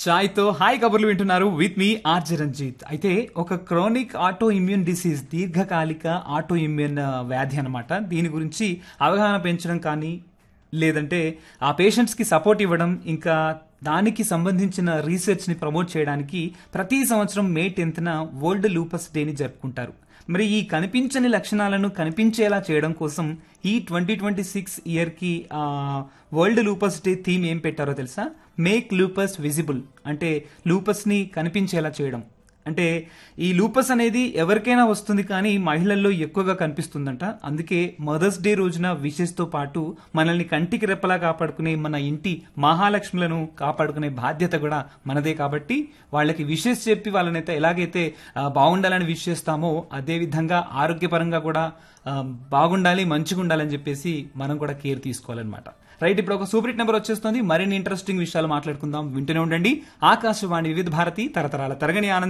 చాయ్తో hi కబుర్లు వింటున్నారు with me RJ Ranjith. అయితే ఒక క్రోనిక్ ఆటో ఇమ్యూన్ డిసీజ్, దీర్ఘకాలిక ఆటో ఇమ్యూన్ వ్యాధి అన్నమాట. దీని గురించి అవగాహన పెంచడం కానీ, లేదంటే ఆ పేషెంట్స్కి సపోర్ట్ ఇవ్వడం, ఇంకా దానికి సంబంధించిన రీసెర్చ్ని ప్రమోట్ చేయడానికి ప్రతి సంవత్సరం మే 10న వరల్డ్ లూపస్ డేని జరుపుకుంటారు. మరి ఈ కనిపించని లక్షణాలను కనిపించేలా చేయడం కోసం ఈ 2026 ఇయర్కి వరల్డ్ లూపస్ డే థీమ్ ఏం పెట్టారో తెలుసా? మేక్ లూపస్ విజిబుల్, అంటే లూపస్ని కనిపించేలా చేయడం. అంటే ఈ లూపస్ అనేది ఎవరికైనా వస్తుంది, కానీ మహిళల్లో ఎక్కువగా కనిపిస్తుందంట. అందుకే మదర్స్ డే రోజున విషెస్తో పాటు మనల్ని కంటికి రెప్పలా కాపాడుకునే మన ఇంటి మహాలక్ష్ములను కాపాడుకునే బాధ్యత కూడా మనదే. కాబట్టి వాళ్ళకి విషెస్ చెప్పి వాళ్ళనైతే ఎలాగైతే బాగుండాలని విష్ చేస్తామో, అదే విధంగా ఆరోగ్యపరంగా కూడా బాగుండాలి, మంచిగా ఉండాలని చెప్పేసి మనం కూడా కేర్ తీసుకోవాలన్నమాట. రైట్, ఇప్పుడు ఒక సూపర్ హిట్ నెంబర్ వచ్చేస్తుంది. మరిన్ని ఇంట్రెస్టింగ్ విషయాలు మాట్లాడుకుందాం. వింటూనే ఉండండి ఆకాశవాణి వివిధ భారతి, తరతరాల తరగని ఆనందం.